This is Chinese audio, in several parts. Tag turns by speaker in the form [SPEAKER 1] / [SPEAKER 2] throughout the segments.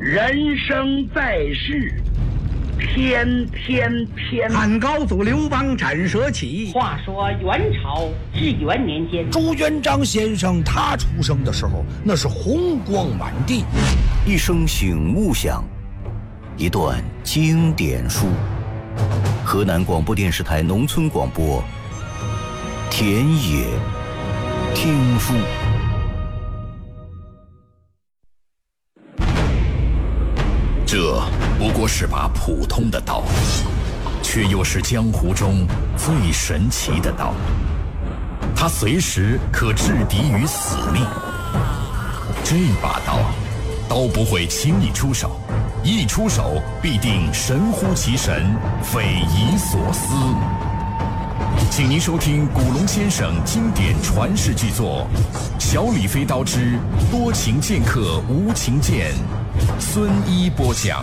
[SPEAKER 1] 人生在世，天天天。
[SPEAKER 2] 汉高祖刘邦斩蛇起。
[SPEAKER 3] 话说元朝至元年间，
[SPEAKER 4] 朱元璋先生他出生的时候，那是红光满地。
[SPEAKER 5] 一声醒目响，一段经典书。河南广播电视台农村广播，田野听书。
[SPEAKER 6] 这不过是把普通的刀，却又是江湖中最神奇的刀。它随时可置敌于死地。这把刀不会轻易出手，一出手必定神乎其神，匪夷所思。请您收听古龙先生经典传世巨作《小李飞刀之多情剑客无情剑》，孙一播讲。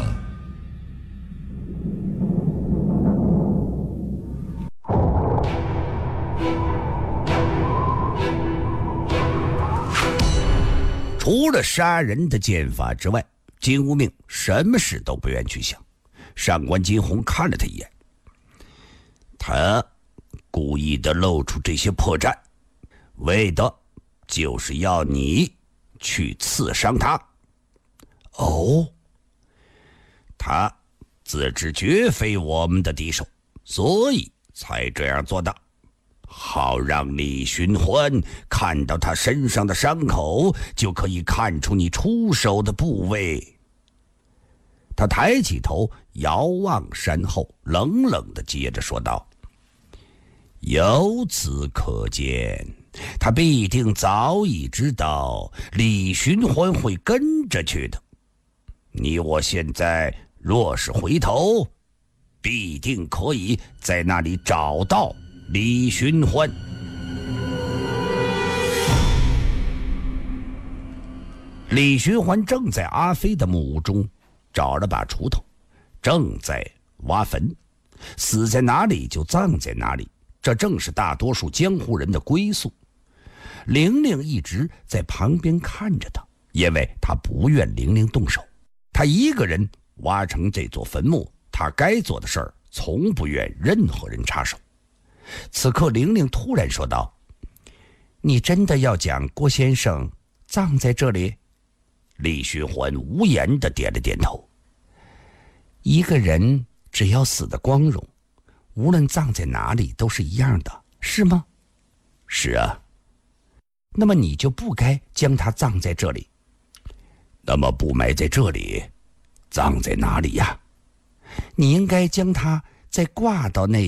[SPEAKER 4] 除了杀人的剑法之外，金无命什么事都不愿去想。上官金鸿看了他一眼，他故意的露出这些破绽，为的就是要你去刺伤他。哦，他自知绝非我们的敌手，所以才这样做的，好让李寻欢看到他身上的伤口，就可以看出你出手的部位。他抬起头遥望山后，冷冷地接着说道：由此可见，他必定早已知道李寻欢会跟着去的。你我现在若是回头，必定可以在那里找到李寻欢。李寻欢正在阿飞的木屋中找了把锄头，正在挖坟，死在哪里就葬在哪里，这正是大多数江湖人的归宿。玲玲一直在旁边看着他，因为他不愿玲玲动手。他一个人挖成这座坟墓，他该做的事儿从不愿任何人插手。此刻玲玲突然说道：你真的要将郭先生葬在这里？李寻欢无言地点了点头。一个人只要死得光荣，无论葬在哪里都是一样的，是吗？是啊。那么你就不该将他葬在这里。那么不埋在这里，葬在哪里呀？你应该将他再挂到那